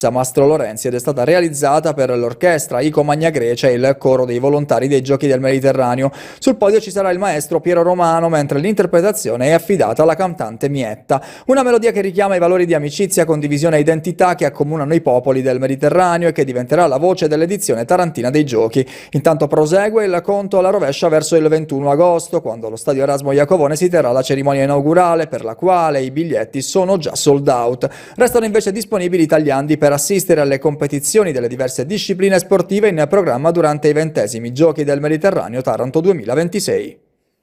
Mastro Lorenzi ed è stata realizzata per l'orchestra Ico Magna Grecia e il coro dei volontari dei Giochi del Mediterraneo. Sul podio ci sarà il maestro Piero Romano, mentre l'interpretazione è affidata alla cantante Mietta. Una melodia che richiama i valori di amicizia, condivisione e identità che accomunano i popoli del Mediterraneo e che diventerà la voce dell'edizione tarantina dei Giochi. Intanto prosegue il conto alla rovescia verso il 21 agosto, quando allo stadio Erasmo Iacovone si terrà la cerimonia inaugurale, per la quale i biglietti sono già sold out. Restano invece disponibili i tagliandi per assistere alle competizioni delle diverse discipline sportive in programma durante i 20esimi Giochi del Mediterraneo Taranto 2026.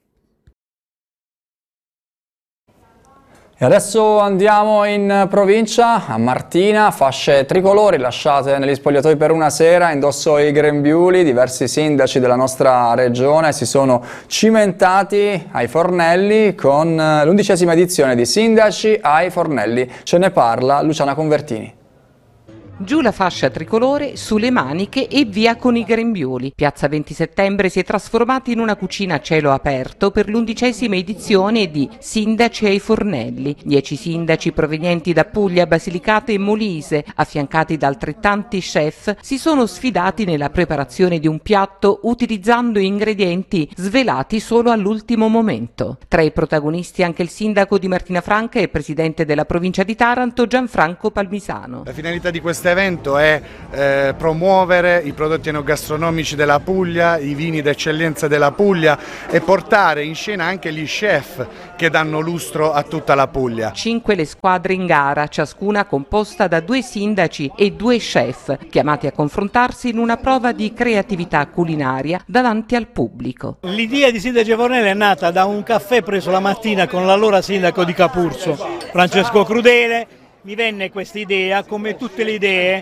E adesso andiamo in provincia, a Martina, fasce tricolori lasciate negli spogliatoi per una sera, indosso i grembiuli. Diversi sindaci della nostra regione si sono cimentati ai fornelli con l'11ª edizione di Sindaci ai Fornelli. Ce ne parla Luciana Convertini. Giù la fascia tricolore, sulle maniche e via con i grembiuli. Piazza 20 Settembre si è trasformata in una cucina a cielo aperto per l'11ª edizione di Sindaci ai Fornelli. 10 sindaci provenienti da Puglia, Basilicata e Molise, affiancati da altrettanti chef, si sono sfidati nella preparazione di un piatto utilizzando ingredienti svelati solo all'ultimo momento. Tra i protagonisti anche il sindaco di Martina Franca e presidente della provincia di Taranto, Gianfranco Palmisano. La finalità di questo evento è promuovere i prodotti enogastronomici della Puglia, i vini d'eccellenza della Puglia e portare in scena anche gli chef che danno lustro a tutta la Puglia. 5 le squadre in gara, ciascuna composta da 2 sindaci e 2 chef, chiamati a confrontarsi in una prova di creatività culinaria davanti al pubblico. L'idea di Sindaci ai Fornelli è nata da un caffè preso la mattina con l'allora sindaco di Capurso, Francesco Crudele. Mi venne questa idea, come tutte le idee,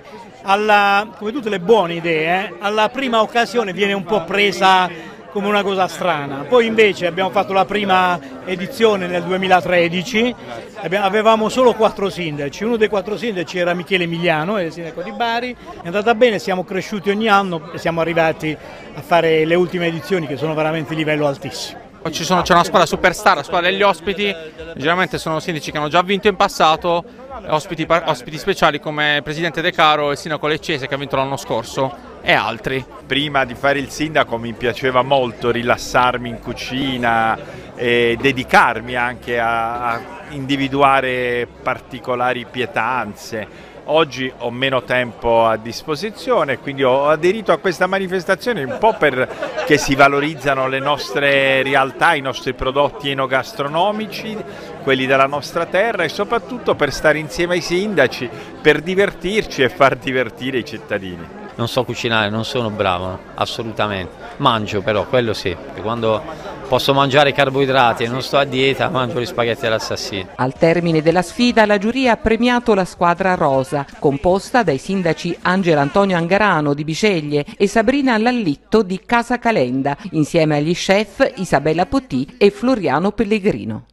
come tutte le buone idee, alla prima occasione viene un po' presa come una cosa strana. Poi invece abbiamo fatto la prima edizione nel 2013, avevamo solo 4 sindaci, uno dei 4 sindaci era Michele Emiliano, il sindaco di Bari, è andata bene, siamo cresciuti ogni anno e siamo arrivati a fare le ultime edizioni che sono veramente di livello altissimo. C'è una squadra superstar, la squadra degli ospiti, generalmente sono sindaci che hanno già vinto in passato, ospiti speciali come il presidente De Caro e il sindaco Leccese che ha vinto l'anno scorso e altri. Prima di fare il sindaco mi piaceva molto rilassarmi in cucina e dedicarmi anche a individuare particolari pietanze. Oggi ho meno tempo a disposizione, quindi ho aderito a questa manifestazione un po' perché si valorizzano le nostre realtà, i nostri prodotti enogastronomici, quelli della nostra terra e soprattutto per stare insieme ai sindaci, per divertirci e far divertire i cittadini. Non so cucinare, non sono bravo, assolutamente. Mangio però, quello sì, perché quando posso mangiare carboidrati e non sto a dieta, mangio gli spaghetti all'assassino. Al termine della sfida la giuria ha premiato la squadra rosa, composta dai sindaci Angelo Antonio Angarano di Biceglie e Sabrina Lallitto di Casa Calenda, insieme agli chef Isabella Potì e Floriano Pellegrino.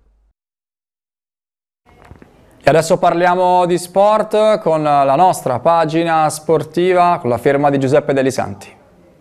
E adesso parliamo di sport con la nostra pagina sportiva con la firma di Giuseppe Delisanti.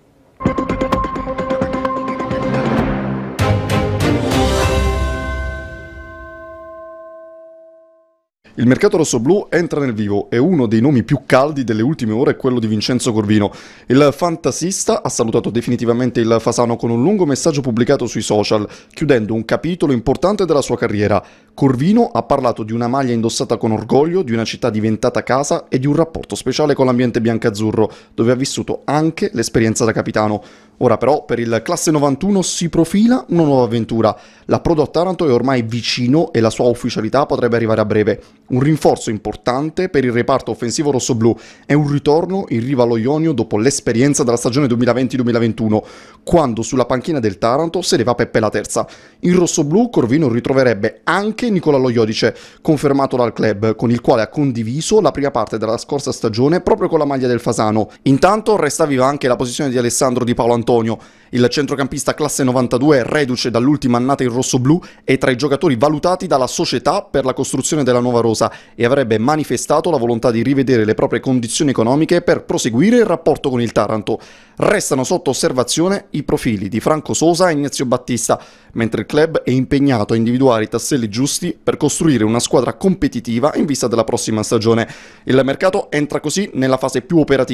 Il mercato rossoblù entra nel vivo e uno dei nomi più caldi delle ultime ore è quello di Vincenzo Corvino. Il fantasista ha salutato definitivamente il Fasano con un lungo messaggio pubblicato sui social, chiudendo un capitolo importante della sua carriera. Corvino ha parlato di una maglia indossata con orgoglio, di una città diventata casa e di un rapporto speciale con l'ambiente biancazzurro, dove ha vissuto anche l'esperienza da capitano. Ora però per il classe 91 si profila una nuova avventura. L'approdo a Taranto è ormai vicino e la sua ufficialità potrebbe arrivare a breve. Un rinforzo importante per il reparto offensivo rossoblù è un ritorno in riva allo Ionio dopo l'esperienza della stagione 2020-2021, quando sulla panchina del Taranto sedeva Peppe la Terza. In rossoblù Corvino ritroverebbe anche Nicola Lo Iodice, confermato dal club, con il quale ha condiviso la prima parte della scorsa stagione proprio con la maglia del Fasano. Intanto resta viva anche la posizione di Alessandro Di Paolo Antonio. Il centrocampista classe 92, reduce dall'ultima annata in rossoblù, è tra i giocatori valutati dalla società per la costruzione della nuova rosa. rosa e avrebbe manifestato la volontà di rivedere le proprie condizioni economiche per proseguire il rapporto con il Taranto. Restano sotto osservazione i profili di Franco Sosa e Ignazio Battista, mentre il club è impegnato a individuare i tasselli giusti per costruire una squadra competitiva in vista della prossima stagione. Il mercato entra così nella fase più operativa